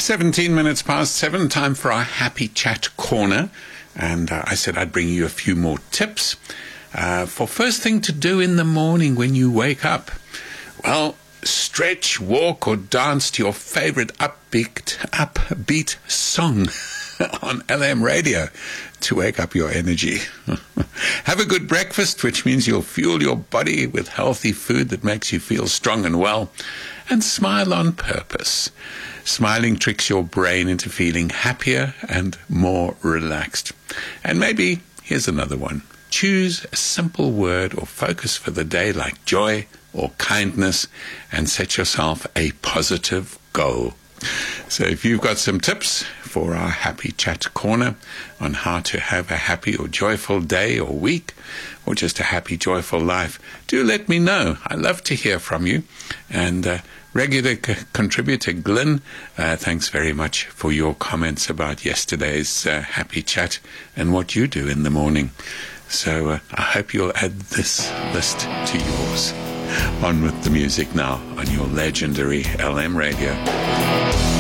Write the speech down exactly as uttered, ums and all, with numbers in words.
seventeen minutes past seven, time for our Happy Chat Corner. And uh, I said I'd bring you a few more tips uh, for first thing to do in the morning when you wake up. Well, stretch, walk, or dance to your favorite upbeat, upbeat song on L M radio to wake up your energy. Have a good breakfast, which means you'll fuel your body with healthy food that makes you feel strong and well. And smile on purpose. Smiling tricks your brain into feeling happier and more relaxed. And maybe, here's another one. Choose a simple word or focus for the day like joy or kindness and set yourself a positive goal. So if you've got some tips for our Happy Chat Corner on how to have a happy or joyful day or week, or just a happy, joyful life, do let me know. I love to hear from you. And uh, regular c- contributor Glyn, uh, thanks very much for your comments about yesterday's uh, Happy Chat and what you do in the morning. So uh, I hope you'll add this list to yours. On with the music now on your legendary L M radio.